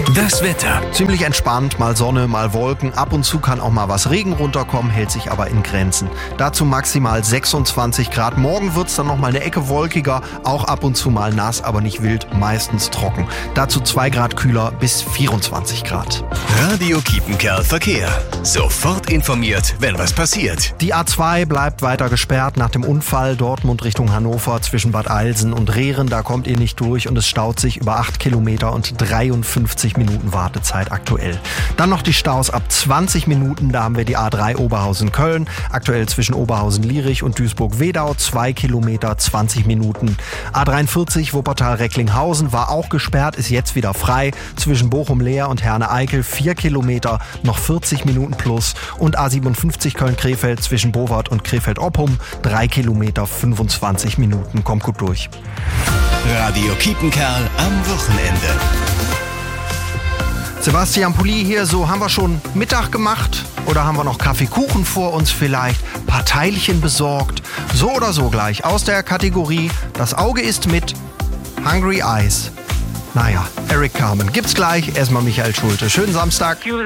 Das Wetter. Ziemlich entspannt, mal Sonne, mal Wolken. Ab und zu kann auch mal was Regen runterkommen, hält sich aber in Grenzen. Dazu maximal 26 Grad. Morgen wird's dann noch mal eine Ecke wolkiger, auch ab und zu mal nass, aber nicht wild, meistens trocken. Dazu 2 Grad kühler bis 24 Grad. Radio Kiepenkerl Verkehr. Sofort informiert, wenn was passiert. Die A2 bleibt weiter gesperrt nach dem Unfall Dortmund Richtung Hannover zwischen Bad Eilsen und Rehren. Da kommt ihr nicht durch und es staut sich über 8 Kilometer und 53 Minuten Wartezeit aktuell. Dann noch die Staus ab 20 Minuten. Da haben wir die A3 Oberhausen-Köln. Aktuell zwischen Oberhausen-Lierich und Duisburg-Wedau 2 Kilometer, 20 Minuten. A43 Wuppertal-Recklinghausen war auch gesperrt, ist jetzt wieder frei. Zwischen Bochum-Leer und Herne-Eickel 4 Kilometer, noch 40 Minuten plus. Und A57 Köln-Krefeld zwischen Bowart und Krefeld-Oppum 3 Kilometer, 25 Minuten. Kommt gut durch. Radio Kiepenkerl am Wochenende. Sebastian Pulli hier, so haben wir schon Mittag gemacht oder haben wir noch Kaffeekuchen vor uns vielleicht, paar Teilchen besorgt, so oder so gleich aus der Kategorie Das Auge ist mit Hungry Eyes. Naja, Eric Carmen gibt's gleich, erstmal Michael Schulte. Schönen Samstag.